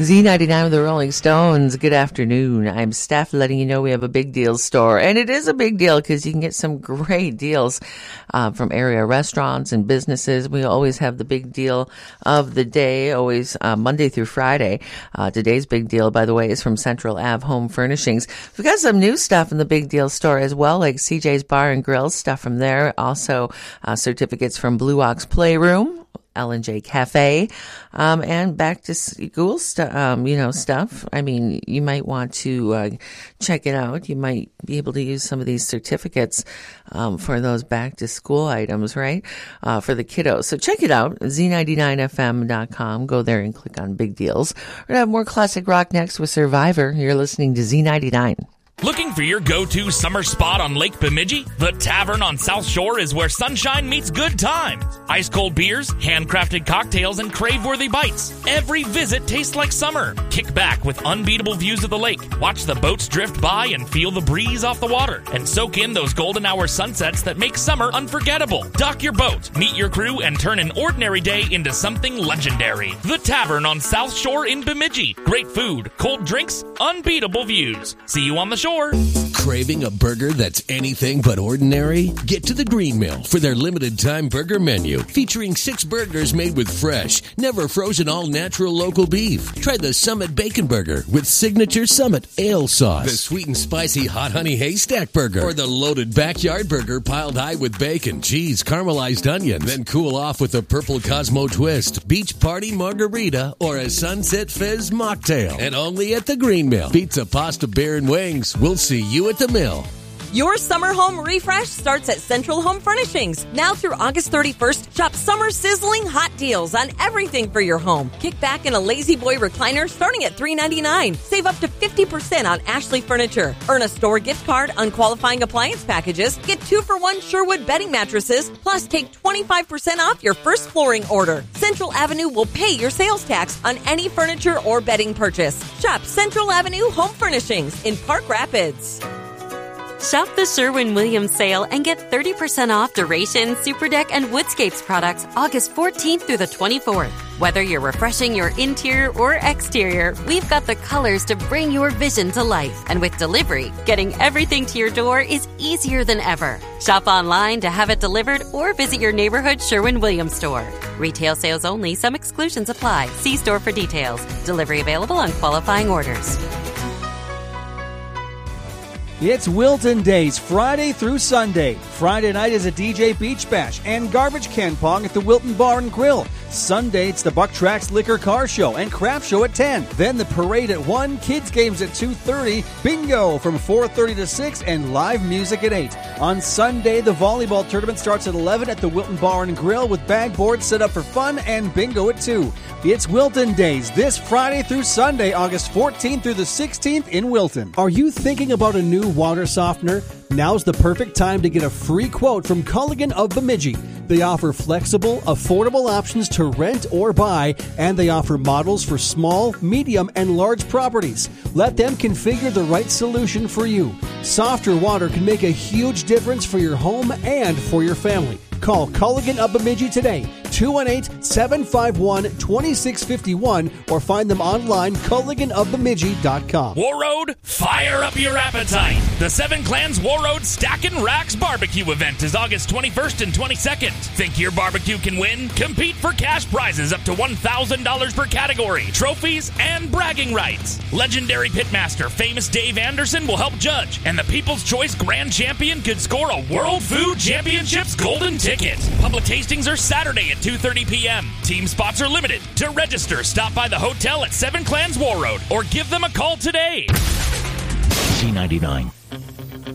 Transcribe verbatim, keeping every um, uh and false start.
Z ninety-nine with the Rolling Stones. Good afternoon. I'm Steph, letting you know we have a big deal store. And it is a big deal because you can get some great deals uh, from area restaurants and businesses. We always have the big deal of the day, always uh, Monday through Friday. Uh, today's big deal, by the way, is from Central Ave Home Furnishings. We've got some new stuff in the big deal store as well, like C J's Bar and Grill, stuff from there. Also, uh, certificates from Blue Ox Playroom, L and J Cafe, um, and back to school stuff, um, you know, stuff. I mean, you might want to, uh, check it out. You might be able to use some of these certificates, um, for those back to school items, right? Uh, for the kiddos. So check it out, Z ninety-nine F M dot com. Go there and click on big deals. We're going to have more classic rock next with Survivor. You're listening to Z ninety-nine. Looking for your go-to summer spot on Lake Bemidji? The Tavern on South Shore is where sunshine meets good times. Ice-cold beers, handcrafted cocktails, and crave-worthy bites. Every visit tastes like summer. Kick back with unbeatable views of the lake. Watch the boats drift by and feel the breeze off the water. And soak in those golden hour sunsets that make summer unforgettable. Dock your boat, meet your crew, and turn an ordinary day into something legendary. The Tavern on South Shore in Bemidji. Great food, cold drinks, unbeatable views. See you on the shore. Craving a burger that's anything but ordinary? Get to the Green Mill for their limited time burger menu, featuring six burgers made with fresh, never frozen, all natural local beef. Try the Summit Bacon Burger with signature Summit Ale sauce, the sweet and spicy hot honey haystack burger, or the loaded backyard burger piled high with bacon, cheese, caramelized onions. Then cool off with a purple Cosmo twist, beach party margarita, or a sunset fizz mocktail. And only at the Green Mill. Pizza, pasta, beer, and wings. We'll see you at the mill. Your summer home refresh starts at Central Home Furnishings. Now through August thirty-first, shop summer sizzling hot deals on everything for your home. Kick back in a Lazy Boy recliner starting at three ninety-nine. Save up to fifty percent on Ashley Furniture. Earn a store gift card on qualifying appliance packages. Get two for one Sherwood bedding mattresses. Plus, take twenty-five percent off your first flooring order. Central Avenue will pay your sales tax on any furniture or bedding purchase. Shop Central Avenue Home Furnishings in Park Rapids. Shop the Sherwin-Williams sale and get thirty percent off Duration, Superdeck, and Woodscapes products August fourteenth through the twenty-fourth. Whether you're refreshing your interior or exterior, we've got the colors to bring your vision to life. And with delivery, getting everything to your door is easier than ever. Shop online to have it delivered or visit your neighborhood Sherwin-Williams store. Retail sales only. Some exclusions apply. See store for details. Delivery available on qualifying orders. It's Wilton Days, Friday through Sunday. Friday night is a D J Beach Bash and Garbage Can Pong at the Wilton Bar and Grill. Sunday, it's the Buck Tracks Liquor Car Show and Craft Show at ten. Then the parade at one, kids games at two thirty, bingo from four thirty to six, and live music at eight. On Sunday, the volleyball tournament starts at eleven at the Wilton Bar and Grill with bag boards set up for fun and bingo at two. It's Wilton Days this Friday through Sunday, August fourteenth through the sixteenth in Wilton. Are you thinking about a new water softener? Now's the perfect time to get a free quote from Culligan of Bemidji. They offer flexible, affordable options to rent or buy, and they offer models for small, medium, and large properties. Let them configure the right solution for you. Softer water can make a huge difference for your home and for your family. Call Culligan of Bemidji today, two one eight, seven five one, two six five one, or find them online, culligan of bemidji dot com. Warroad, fire up your appetite. The Seven Clans Warroad Stackin' Racks Barbecue event is August twenty-first and twenty-second. Think your barbecue can win? Compete for cash prizes up to one thousand dollars per category, trophies, and bragging rights. Legendary pitmaster famous Dave Anderson will help judge, and the People's Choice Grand Champion could score a World Food Championships golden ticket. Public tastings are Saturday at two thirty p.m. Team spots are limited. To register, stop by the hotel at Seven Clans Warroad or give them a call today. Z ninety-nine.